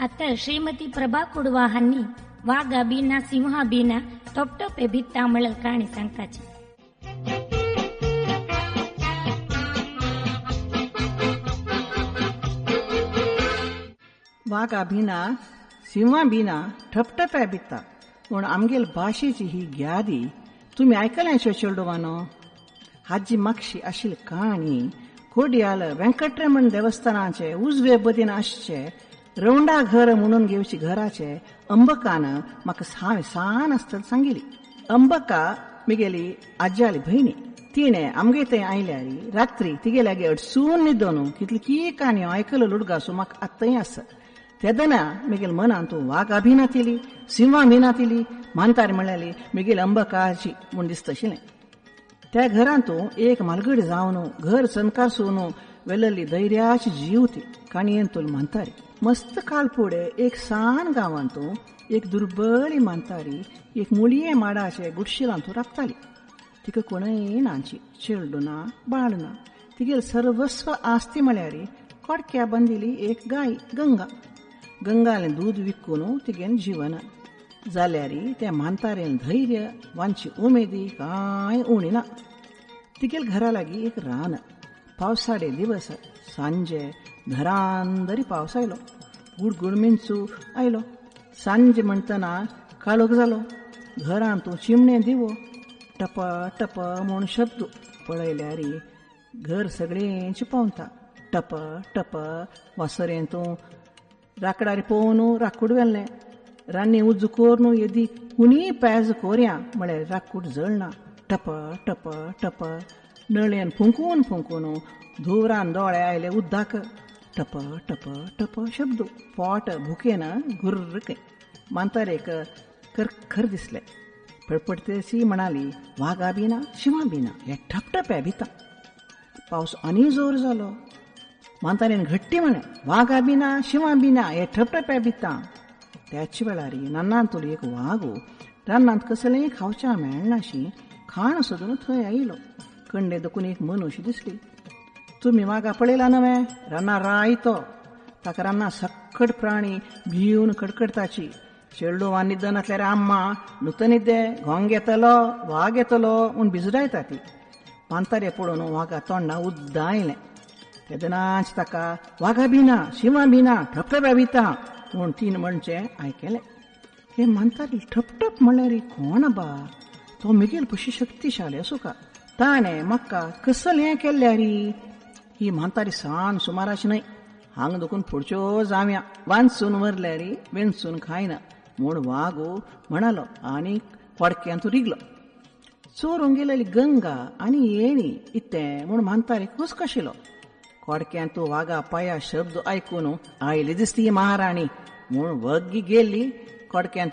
आता श्रीमती प्रभा कुडवा हांनी वाघा बिना सिंहा बिना टोपटोपे भित्ता मळल काणी सांगताची. वाघा बिना सिंहा बिना ठपठप्या भित्ता म्हूण आमगेल भाशेची ही ग्यादी तुम्ही ऐकल्या चेडवानो. हाजी मागशी आशिल्ली काणी कोडयाल व्यंकटरमण देवस्थानाचे उजवे बदीन आसचे रवंडा घर म्हणून घेवची घराचे अंबकान म्हाका सान आसतना सांगिली. अंबका मिगेली आज्याली भयणी. तिणे आमगे थंय आयल्यारी रात्री तिगे लागी अडसून न्हिदोन कितली की काणयो आयकलो लुडगासो म्हाका आतांय आसा. तेदना मिगेल मनान तूं वाघा भिना तिली सिंहा भिना तिली मानतारी म्हणल्याली मिगेल अंबकाची म्हूण दिसतशिलें. त्या घरांत एक मालगड जावन घर चनकार सोन वेलल्ली धैर्याची जीव ती काणयेन तुला मानतारी. मस्त काल फुडें एक सान गांवांत एक दुर्बळी मानतारी एक मुळये माडाचे गुडशिलांत राबताली. तिका कोणय नाची चेडू ना बाळ ना. तिगेल सर्वस्व आस्ती म्हळ्यार कोडक्या बांदिली एक गाय गंगा. गंगालें दूध विकून तिगेन जिवन जाल्यारी त्या मानतारेन धैर्य वांची उमेदी कांय उणी ना. तिगेल घरा लागीं एक रान. पावसाडे दिवस सांजे धरांदरी पावस आयलो. गुडगुडमिंचू आयलो. सांजे म्हणटना काळोख जालो. घरांत चिमणे दिवो टप टप म्हूण शब्द पळयल्यारी घर सगळेंच पावता. टप टप वासरेंत राकडारी पळोवन राकूड वेल्लें. रान्नी उज्ज कोरून येदी कुणी पेज कोरया म्हळ्यार राकूड जळना. टप टप टप नळयेन फुंकून फुंकून धुवरान दोळे आयले उद्दाक. टप टप टप शब्द पोट भुकेन गुर्रके. मांतारेक खर दिसले. फडफडतेसी म्हणाली वाघा बिना शिवा बिना हे ठपठप्या भिता. पावस आनी जोर जालो. मांतारेन घट्टी म्हणे वाघा बिना शिवा बिना हे ठपठप्या भिता. त्याच वेळारी नन्नान तुली एक वाघ रानांत कसलेंय खावच्या मेळनाशी खाण सोदून थंय आयलो. कंडे दुखून एक मनुष्य दिसली. तुम्ही वाघा पळयला नवे रानां रायतो. ताका रानां सक्कट प्राणी भिवन कडकडताची. चेडू वा निद्दन आसल्यार आम्मा नुतं निद्दे घोंग येतलो वाघ येतलो म्हूण भिजडायता ती. मांतारे पळोवन वाघा तोंडा उद्दा आयलें. तेदनाच ताका वाघा भिना शिवा भिना ठपठप्या भिता म्हूण तीन म्हणचे आयकलें. हे मांतारी ठपठप म्हणल्यार कोण बा तो मिगेल पशी शक्तिशाली असो का. ताणें म्हाका कसलें केल्ल्यारी. ही मांतारी सान सुमाराची न्हय. हांग दुखून फुडच्यो जाव्या वांचून व्हरल्यारी वेंचून खायना म्हूण वाघ म्हणालो आनी कोडक्यांत रिगलो. चोरूंक गेलेली गंगा आनी येणी इतें म्हूण मांतारी हुस्कशिलो. कोडक्यांत वाघा पाया शब्द आयकून आयली दिसती महाराणी म्हूण वग्गी गेल्ली. कोडक्यांत